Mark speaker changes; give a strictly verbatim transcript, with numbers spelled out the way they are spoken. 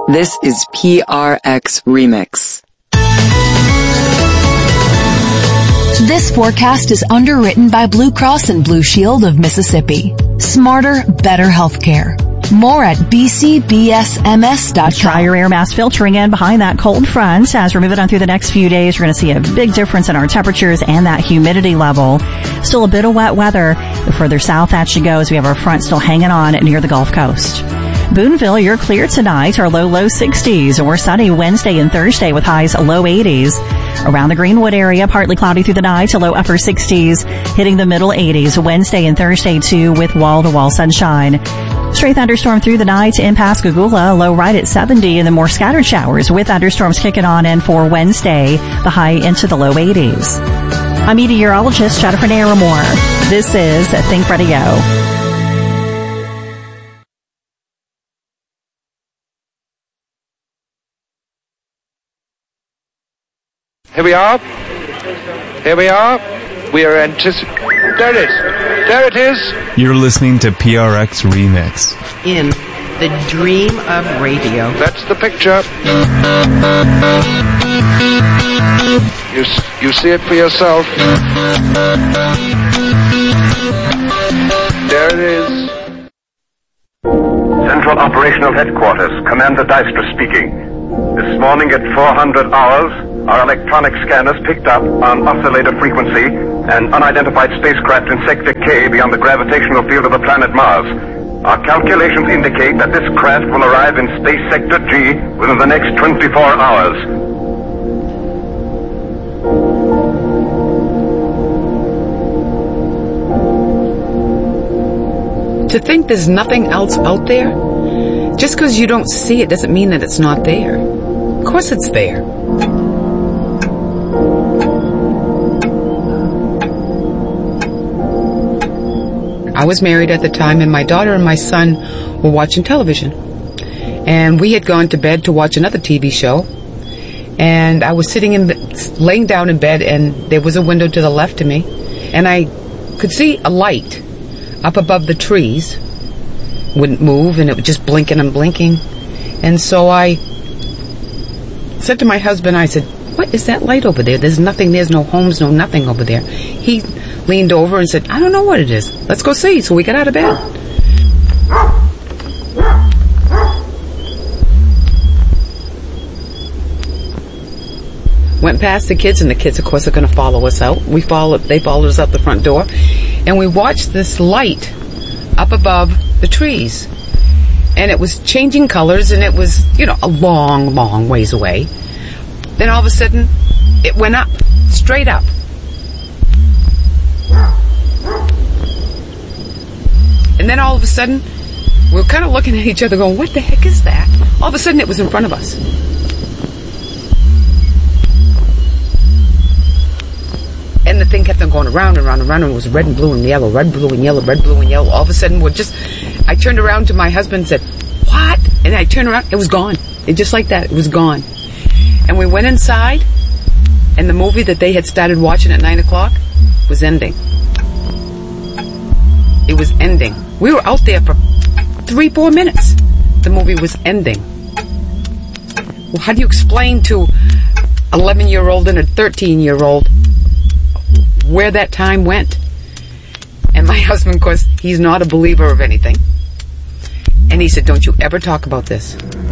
Speaker 1: This is P R X Remix.
Speaker 2: This forecast is underwritten by Blue Cross and Blue Shield of Mississippi. Smarter, better healthcare. More at b c b s m s dot com.
Speaker 3: Try your air mass filtering in behind that cold front. As we're moving on through the next few days, we're going to see a big difference in our temperatures and that humidity level. Still a bit of wet weather. The further south that you go, as we have our front still hanging on near the Gulf Coast. Boonville, you're clear tonight. Our low, low sixties. We're sunny Wednesday and Thursday with highs low eighties. Around the Greenwood area, partly cloudy through the night to low upper sixties, hitting the middle eighties Wednesday and Thursday too with wall-to-wall sunshine. Straight thunderstorm through the night in Pascagoula, low right at seventy, and then more scattered showers with thunderstorms kicking on in for Wednesday, the high into the low eighties. I'm meteorologist Jennifer Naramore. This is Think Radio.
Speaker 4: Here we are. Here we are. We are anticipating. There it is. There it is.
Speaker 5: You're listening to P R X Remix.
Speaker 6: In the dream of radio.
Speaker 4: That's the picture. You, you see it for yourself. There it is.
Speaker 7: Central Operational Headquarters, Commander Dystra speaking. This morning at four hundred hours, our electronic scanners picked up on oscillator frequency an unidentified spacecraft in Sector K beyond the gravitational field of the planet Mars. Our calculations indicate that this craft will arrive in Space Sector G within the next twenty-four hours.
Speaker 8: To think there's nothing else out there, just because you don't see it doesn't mean that it's not there. Of course it's there. I was married at the time, and my daughter and my son were watching television. And we had gone to bed to watch another T V show. And I was sitting in the, laying down in bed, and there was a window to the left of me. And I could see a light up above the trees. Wouldn't move, and it was just blinking and blinking. And so I said to my husband, I said, "What is that light over there? There's nothing, there's no homes, no nothing over there." He leaned over and said, "I don't know what it is. Let's go see." So we got out of bed. Went past the kids, and the kids, of course, are going to follow us out. We followed, they followed us out the front door. And we watched this light up above the trees. And it was changing colors, and it was, you know, a long, long ways away. Then all of a sudden, it went up, straight up. And then all of a sudden, we were kind of looking at each other going, what the heck is that? All of a sudden, it was in front of us. And the thing kept on going around and around and around, and it was red and blue and yellow, red, blue and yellow, red, blue and yellow. All of a sudden, we're just, I turned around to my husband and said, "What?" And I turned around, it was gone. It just like that, it was gone. And we went inside, and the movie that they had started watching at nine o'clock was ending. It was ending. We were out there for three, four minutes. The movie was ending. Well, how do you explain to an eleven-year-old and a thirteen-year-old where that time went? And my husband, of course, he's not a believer of anything. And he said, "Don't you ever talk about this."